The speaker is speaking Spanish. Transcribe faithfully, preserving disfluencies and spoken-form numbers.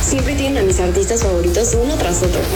siempre tienen a mis artistas favoritos uno tras otro.